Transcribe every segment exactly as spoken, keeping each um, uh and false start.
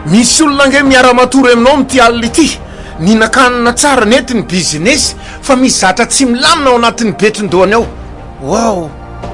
misy olona nge miara-matory aminao amity alina ity ninakanina tsara netiny business fa misy zatra tsy milamina ao anatin'ny betrondoany ao. Wow,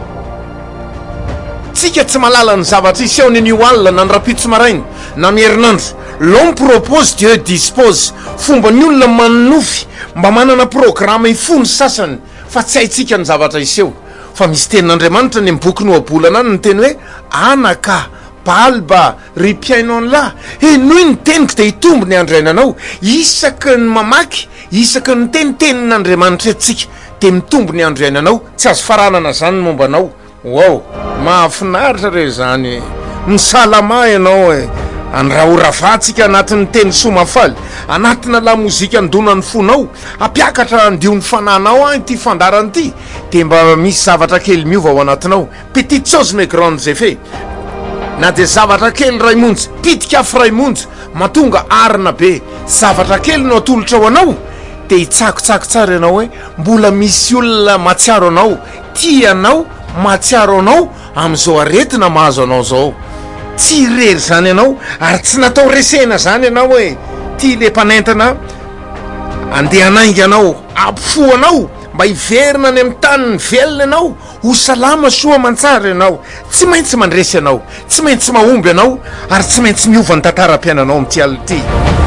tsika tsy malala ny zavatra iseho ny new alina na ny rapitso marainy na ny herinandro. L'homme propose, Dieu dispose. Fomba ny olona manofy mba manana programme ifony sasany fa tsy haitsika ny zavatra iseho. Fa misy tenin'Andriamanitra ny boky noabolana any ny teny hoe anaka balba ry mpiaino an'la enoy ny teniko dia hitombo ny andrainanao. Isaky ny mamaky isaky ny tenitenin'Andriamanitra etsika dia mitombo ny andrainanao, tsy azo faranana zany mombanao. Wow, mahafinaritra re zany, misalama ianao e. Andrahorafatsika anatin'ny teny somafaly, anatina la mozika andonan'ny fonao, apiakatra andiony fananao an ity fandarany ity dia mba misy zavatra kely miova ao anatinao. Petite chose mais grandes effets. Na dia zavatra kely ray monjy pitika afo ray monjy matonga arina be, zavatra kely no atolotra ao anao dia hitsakotsako tsara ianao hoe mbola misy olona matsiaro anao, tia anao, matsiaro anao amin'izao aretina mahazo anao zao. Tsy rery zany ianao ary tsy natao resena zany ianao hoe ty le mpanentana andeha hanainga anao, ampifo anao mba hiverina any amin'ny tany ny velona ianao, ho salama soa mantsara ianao. Tsy maintsy mandresy ianao, tsy maintsy mahomby ianao ary tsy maintsy miova ny tantaram-piainanao amin'ity alina ity.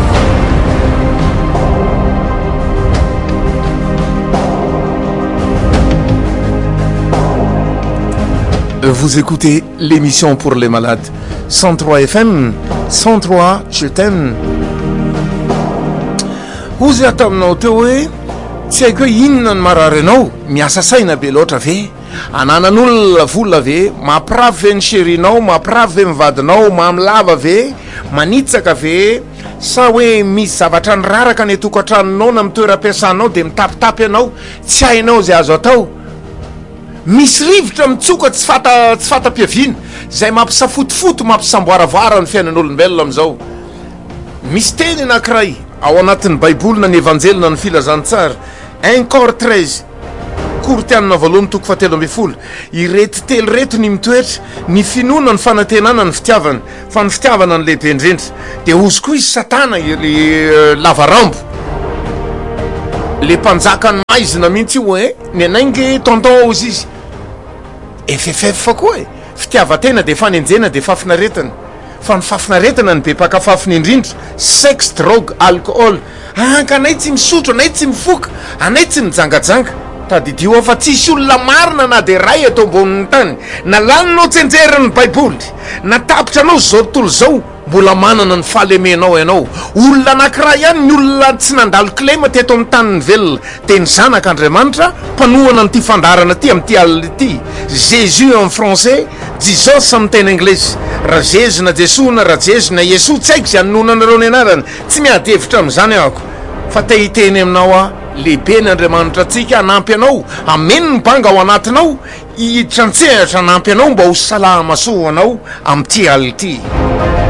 Vous écoutez l'émission pour les malades. cent trois F M, cent trois, je t'aime. Ozy ataminao teo hoe tsy haiko hoe inona ny marary anao, miasa saina be loatra ve, ananan'olona vola ve, mampirafy ve ny sherinao, mampirafy ve mivadinao, mamilava ve, manitsaka ve, sa hoe misy zavatra niraraka ny tokantranonao na mitoeram-piasanao dia mitapitapy ianao, tsy hainao zay azo atao. Misy rivotra mitsoka tsy fata tsy fata-piaviana zay mampisafotofoto mampisamboaravoara ny fiainan'olombelona amin'izao. Misy teny anankiray ao anatin'ny baiboly na ny evanjely na ny filazantsara, un corps treize kortianina voalohany toko fahatelo ambin'ny folo. Ireto telo reto ny mitoetra, ny finoana, ny fanantenana, ny fitiavana, fa ny fitiavana ny lehibe indrindra. Dia ozy koa izy satana le lavarambo, le mpanjaka ny maizina mihitsy io hoe ny anaingy tonton ozy izy effff fa koa e fitiavatena dia fanenjena dia fafinaretana, fa ny fafinaretana ny be mpakafafiny indrindra, sexe, drogue, alcool. Anka anay tsy misotro, anay tsy mifoka, anay tsy mijangajanga. Tadidio aho fa tsisy olona marina na dia ray eto ambonin'ny tany na laninao tsenjeriny baiboly na tapitra anao zao tontolo zao mbola manana ny fahalemenao ianao. Olona anankiray ihany ny olona tsy nandalo kilema teto amin'ny tany velona dia ny zanak'Andriamanitra mpanohana n'ity fandarana ity amin'ity alina ity. Jésus en français, Jesus amin'ny teny anglisy. Raha Jésus na Jesoa na raha Jésus na Yesoa tsy haiko zay anonanareo ny anarany, tsy miady hevitra amin'izany ahako, fa te hiteny aminao a lehibe ny Andriamanitra antsika hanampy anao, ameno ny banga ao anatinao, hitrantsehatra hanampy anao mba ho salama soa anao amin'ity alina ity.